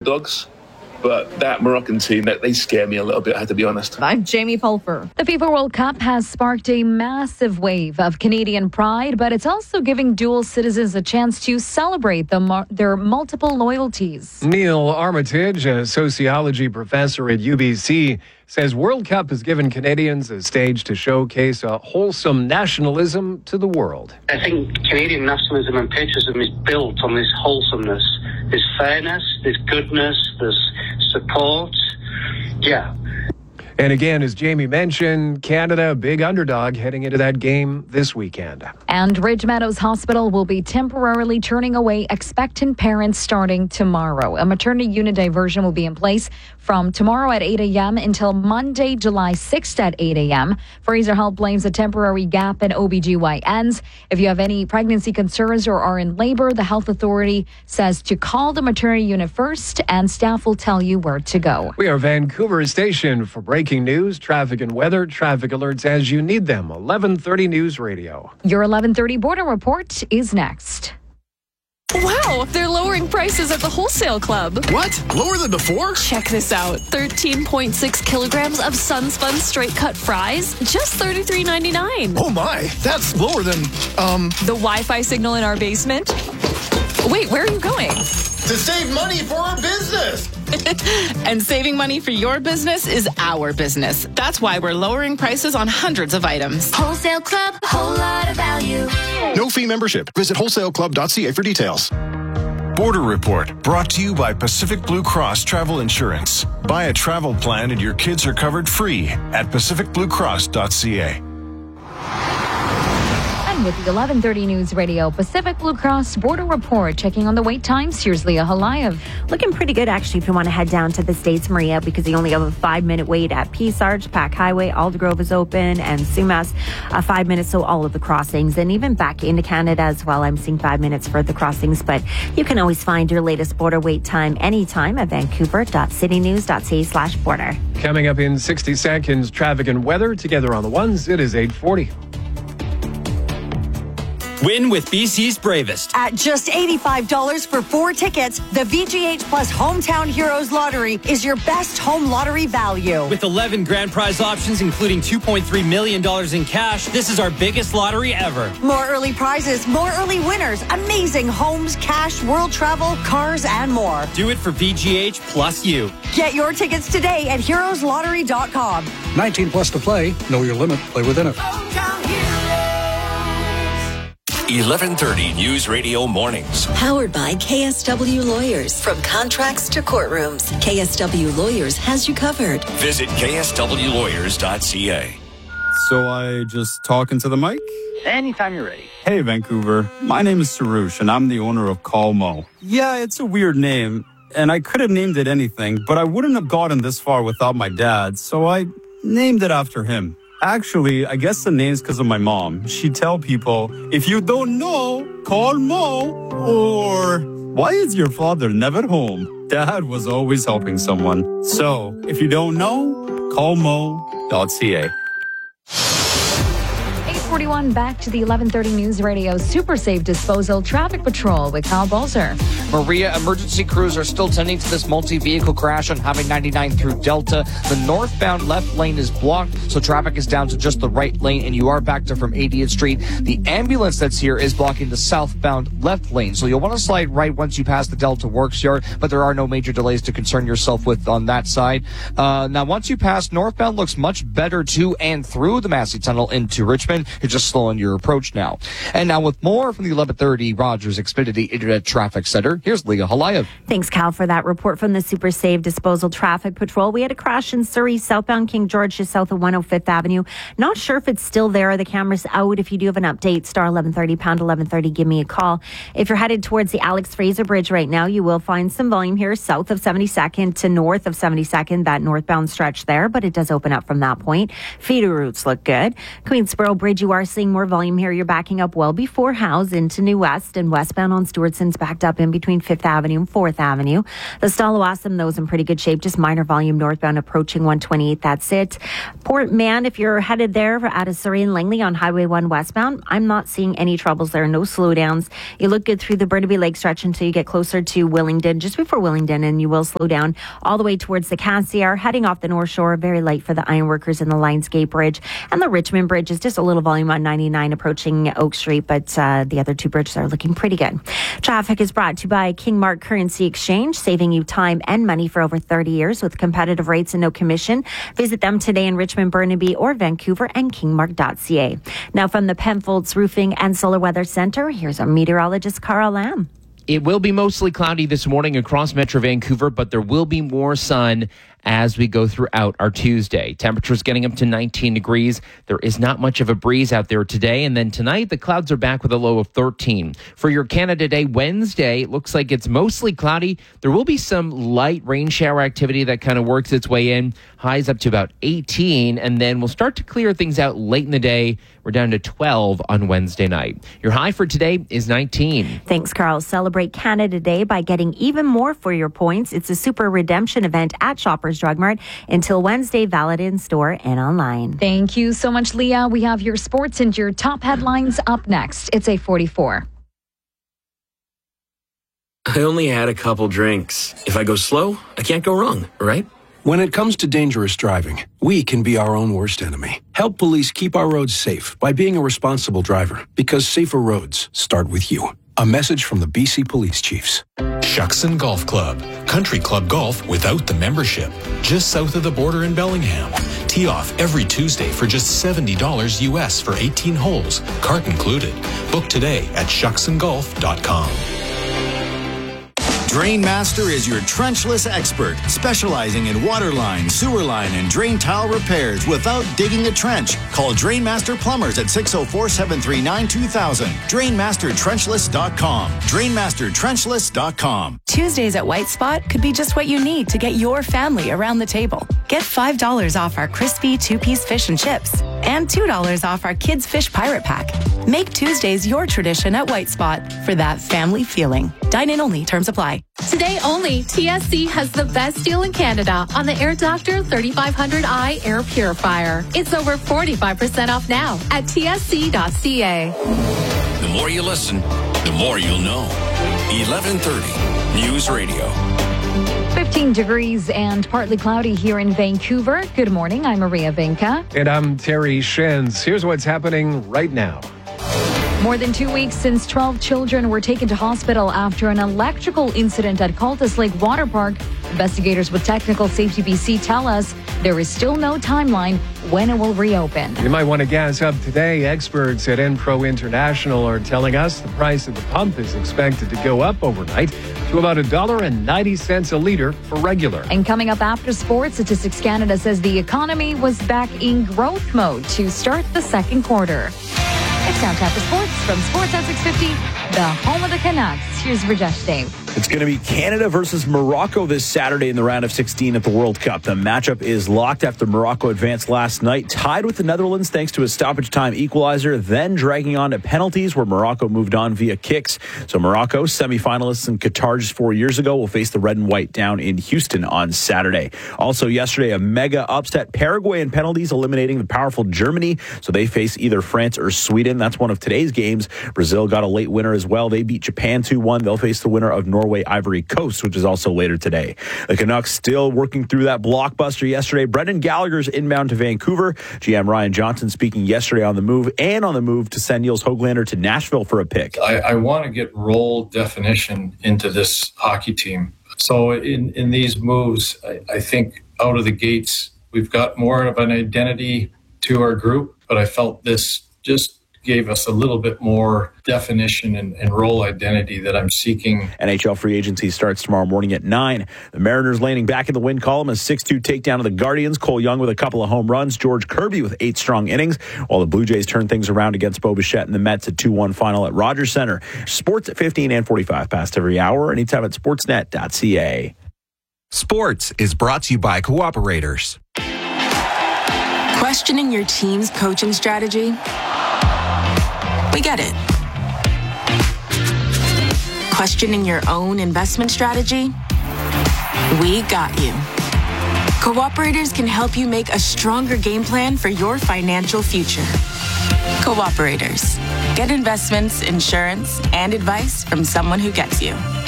underdogs. But that Moroccan team, they scare me a little bit, I have to be honest. I'm Jamie Pulfer. The FIFA World Cup has sparked a massive wave of Canadian pride, but it's also giving dual citizens a chance to celebrate their multiple loyalties. Neil Armitage, a sociology professor at UBC, says World Cup has given Canadians a stage to showcase a wholesome nationalism to the world. I think Canadian nationalism and patriotism is built on this wholesomeness. There's fairness, there's goodness, there's support. Yeah. And again, as Jamie mentioned, Canada, a big underdog heading into that game this weekend. And Ridge Meadows Hospital will be temporarily turning away expectant parents starting tomorrow. A maternity unit diversion will be in place from tomorrow at 8 a.m. until Monday, July 6th at 8 a.m. Fraser Health blames a temporary gap in OBGYNs. If you have any pregnancy concerns or are in labor, the health authority says to call the maternity unit first, and staff will tell you where to go. We are Vancouver Station for breaking news, traffic and weather, traffic alerts as you need them. 11:30 News Radio. Your 11:30 Border Report is next. Wow, they're lowering prices at the Wholesale Club. What? Lower than before? Check this out. 13.6 kilograms of Sunspun straight cut fries, just $33.99. Oh my, that's lower than, The Wi-Fi signal in our basement? Wait, where are you going? To save money for our business. And saving money for your business is our business. That's why we're lowering prices on hundreds of items. Wholesale Club, whole lot of value. No fee membership. Visit wholesaleClub.ca for details. Border Report, brought to you by Pacific Blue Cross Travel Insurance. Buy a travel plan and your kids are covered free at pacificbluecross.ca. With the 11:30 News Radio Pacific Blue Cross Border Report, checking on the wait times. Here's Leah Halayev. Looking pretty good, actually, if you want to head down to the States, Maria, because you only have a 5-minute wait at Peace Arch, Pack Highway, Aldergrove is open, and Sumas, 5 minutes, so all of the crossings. And even back into Canada as well, I'm seeing 5 minutes for the crossings, but you can always find your latest border wait time anytime at vancouver.citynews.ca/border. Coming up in 60 seconds, traffic and weather together on the ones. It is 8:40. Win with BC's Bravest. At just $85 for 4 tickets, the VGH Plus Hometown Heroes Lottery is your best home lottery value. With 11 grand prize options, including $2.3 million in cash, this is our biggest lottery ever. More early prizes, more early winners, amazing homes, cash, world travel, cars, and more. Do it for VGH plus you. Get your tickets today at heroeslottery.com. 19 plus to play. Know your limit. Play within it. 11:30 News Radio Mornings. Powered by KSW Lawyers. From contracts to courtrooms, KSW Lawyers has you covered. Visit kswlawyers.ca. So I just talk into the mic? Anytime you're ready. Hey, Vancouver. My name is Sarush, and I'm the owner of Call Mo. Yeah, it's a weird name, and I could have named it anything, but I wouldn't have gotten this far without my dad, so I named it after him. Actually, I guess the name's because of my mom. She'd tell people, if you don't know, call Mo. Or, why is your father never home? Dad was always helping someone. So, if you don't know, call mo.ca. 8:41, back to the 11:30 News Radio Super Safe Disposal Traffic Patrol with Kyle Balzer. Maria, emergency crews are still tending to this multi-vehicle crash on Highway 99 through Delta. The northbound left lane is blocked, so traffic is down to just the right lane, and you are backed up from 80th Street. The ambulance that's here is blocking the southbound left lane, so you'll want to slide right once you pass the Delta Works Yard, but there are no major delays to concern yourself with on that side. Now, once you pass, northbound looks much better to and through the Massey Tunnel into Richmond. You're just slowing your approach now. And now with more from the 11:30 Rogers Xfinity Internet Traffic Center, here's Leah Halayev. Thanks, Cal, for that report from the Super Safe Disposal Traffic Patrol. We had a crash in Surrey, southbound King George, just south of 105th Avenue. Not sure if it's still there. The camera's out. If you do have an update, star 1130, pound 1130, give me a call. If you're headed towards the Alex Fraser Bridge right now, you will find some volume here south of 72nd to north of 72nd, that northbound stretch there, but it does open up from that point. Feeder routes look good. Queensboro Bridge, you are seeing more volume here. You're backing up well before Howes into New West, and westbound on Stewartson's backed up in between between 5th Avenue and 4th Avenue. The Stalawassam, though, is in pretty good shape. Just minor volume northbound approaching 128. That's it. Port Mann, if you're headed there out of Surrey and Langley on Highway 1 westbound, I'm not seeing any troubles there. No slowdowns. You look good through the Burnaby Lake stretch until you get closer to Willingdon, just before Willingdon, and you will slow down all the way towards the Cassiar, heading off the North Shore. Very light for the Ironworkers and the Lionsgate Bridge. And the Richmond Bridge is just a little volume on 99 approaching Oak Street, but the other two bridges are looking pretty good. Traffic is brought to you by King Mark Currency Exchange, saving you time and money for over 30 years with competitive rates and no commission. Visit them today in Richmond, Burnaby, or Vancouver and kingmark.ca. Now from the Penfolds Roofing and Solar Weather Center, here's our meteorologist, Carl Lamb. It will be mostly cloudy this morning across Metro Vancouver, but there will be more sun as we go throughout our Tuesday. Temperatures getting up to 19 degrees. There is not much of a breeze out there today. And then tonight, the clouds are back with a low of 13. For your Canada Day Wednesday, it looks like it's mostly cloudy. There will be some light rain shower activity that kind of works its way in. Highs up to about 18. And then we'll start to clear things out late in the day. We're down to 12 on Wednesday night. Your high for today is 19. Thanks, Carl. Celebrate Canada Day by getting even more for your points. It's a super redemption event at Shoppers Drug Mart until Wednesday, valid in store and online. Thank you so much, Leah. We have your sports and your top headlines up next. It's 8:44. I only had a couple drinks. If I go slow, I can't go wrong, right? When it comes to dangerous driving, we can be our own worst enemy. Help police keep our roads safe by being a responsible driver, because safer roads start with you. A message from the BC Police Chiefs. Shuckson Golf Club. Country club golf without the membership. Just south of the border in Bellingham. Tee off every Tuesday for just $70 US for 18 holes, cart included. Book today at shucksongolf.com. Drainmaster is your trenchless expert, specializing in water line, sewer line, and drain tile repairs without digging a trench. Call Drainmaster Plumbers at 604-739-2000. DrainmasterTrenchless.com. DrainmasterTrenchless.com. Tuesdays at White Spot could be just what you need to get your family around the table. Get $5 off our crispy 2-piece fish and chips and $2 off our Kids Fish Pirate Pack. Make Tuesdays your tradition at White Spot for that family feeling. Dine in only. Terms apply. Today only, TSC has the best deal in Canada on the Air Doctor 3500i air purifier. It's over 45% off now at tsc.ca. The more you listen, the more you'll know. 1130 News Radio. 15 degrees and partly cloudy here in Vancouver. Good morning. I'm Maria Vinca. And I'm Terry Shins. Here's what's happening right now. More than 2 weeks since 12 children were taken to hospital after an electrical incident at Cultus Lake Water Park. Investigators with Technical Safety BC tell us there is still no timeline when it will reopen. You might want to gas up today. Experts at Enpro International are telling us the price of the pump is expected to go up overnight to about $1.90 a liter for regular. And coming up after sports, Statistics Canada says the economy was back in growth mode to start the second quarter. It's now time for sports from Sportsnet 650, the home of the Canucks. Here's Rajesh Dave. It's going to be Canada versus Morocco this Saturday in the round of 16 at the World Cup. The matchup is locked after Morocco advanced last night, tied with the Netherlands thanks to a stoppage time equalizer, then dragging on to penalties where Morocco moved on via kicks. So Morocco, semifinalists in Qatar just 4 years ago, will face the red and white down in Houston on Saturday. Also yesterday, a mega upset. Paraguay in penalties, eliminating the powerful Germany. So they face either France or Sweden. That's one of today's games. Brazil got a late winner as well. They beat Japan 2-1. They'll face the winner of Norway Ivory Coast, which is also later today. The Canucks still working through that blockbuster yesterday. Brendan Gallagher's inbound to Vancouver. GM Ryan Johnson speaking yesterday on the move to send Niels Höglander to Nashville for a pick. I want to get role definition into this hockey team. So in these moves, I think out of the gates, we've got more of an identity to our group, but I felt this just gave us a little bit more definition and role identity that I'm seeking. NHL free agency starts tomorrow morning at 9. The Mariners landing back in the win column, a 6-2 takedown of the Guardians. Cole Young with a couple of home runs. George Kirby with 8 strong innings, while the Blue Jays turn things around against Bo Bichette and the Mets, a 2-1 final at Rogers Center. Sports at 15 and 45 past every hour, anytime at sportsnet.ca. Sports is brought to you by Cooperators. Questioning your team's coaching strategy? We get it. Questioning your own investment strategy? We got you. Cooperators can help you make a stronger game plan for your financial future. Cooperators. Get investments, insurance, and advice from someone who gets you.